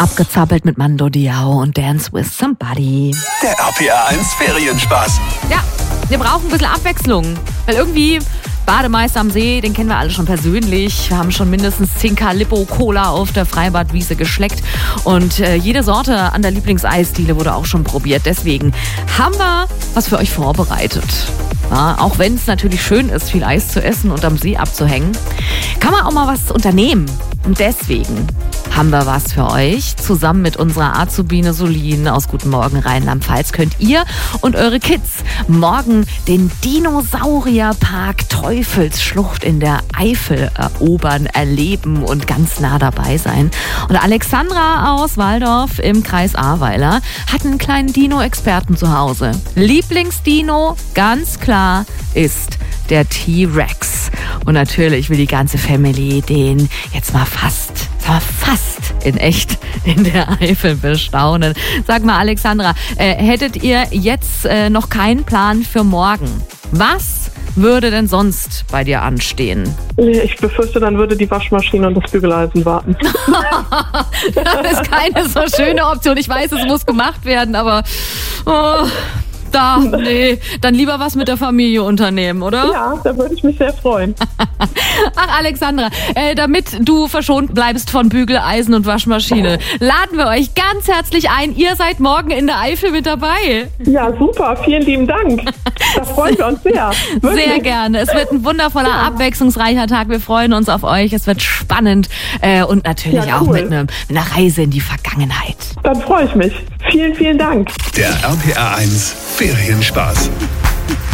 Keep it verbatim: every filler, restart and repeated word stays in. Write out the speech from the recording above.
Abgezappelt mit Mando Diao und Dance with Somebody. Der R P R eins Ferienspaß. Ja, wir brauchen ein bisschen Abwechslung, weil irgendwie Bademeister am See, den kennen wir alle schon persönlich. Wir haben schon mindestens zehn Calippo Cola auf der Freibadwiese geschleckt und äh, jede Sorte an der Lieblingseisdiele wurde auch schon probiert. Deswegen haben wir was für euch vorbereitet. Ja, auch wenn es natürlich schön ist, viel Eis zu essen und am See abzuhängen, kann man auch mal was unternehmen. Und deswegen haben wir was für euch. Zusammen mit unserer Azubine Solin aus Guten Morgen Rheinland-Pfalz könnt ihr und eure Kids morgen den Dinosaurierpark Teufelsschlucht in der Eifel erobern, erleben und ganz nah dabei sein. Und Alexandra aus Walldorf im Kreis Ahrweiler hat einen kleinen Dino-Experten zu Hause. Lieblingsdino, ganz klar, ist der T-Rex. Und natürlich will die ganze Family den jetzt mal fast, fast in echt in der Eifel bestaunen. Sag mal, Alexandra, äh, hättet ihr jetzt äh, noch keinen Plan für morgen? Was würde denn sonst bei dir anstehen? Ich befürchte, dann würde die Waschmaschine und das Bügeleisen warten. Das ist keine so schöne Option. Ich weiß, es muss gemacht werden, aber oh, da, nee, dann lieber was mit der Familie unternehmen, oder? Ja, da würde ich mich sehr freuen. Ach, Alexandra, äh, damit du verschont bleibst von Bügeleisen und Waschmaschine, laden wir euch ganz herzlich ein. Ihr seid morgen in der Eifel mit dabei. Ja, super. Vielen lieben Dank. Da freuen wir uns sehr. Wirklich. Sehr gerne. Es wird ein wundervoller, ja. abwechslungsreicher Tag. Wir freuen uns auf euch. Es wird spannend äh, und natürlich ja, cool. auch mit, ne, mit einer Reise in die Vergangenheit. Dann freue ich mich. Vielen, vielen Dank. Der R P R eins Ferienspaß.